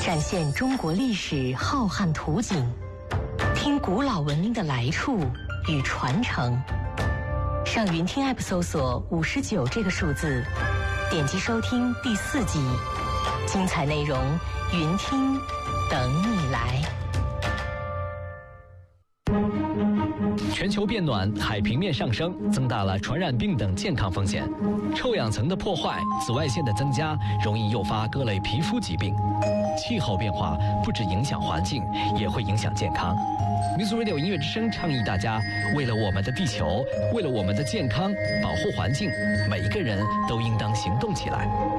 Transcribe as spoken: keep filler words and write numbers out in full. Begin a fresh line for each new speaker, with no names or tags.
展现中国历史浩瀚图景，听古老文明的来处与传承。上云听 App 搜索五十九这个数字，点击收听第四季，精彩内容云听等你来。
全球变暖，海平面上升，增大了传染病等健康风险。臭氧层的破坏、紫外线的增加，容易诱发各类皮肤疾病。气候变化不只影响环境，也会影响健康。Music Radio 音乐之声倡议大家，为了我们的地球，为了我们的健康，保护环境，每一个人都应当行动起来。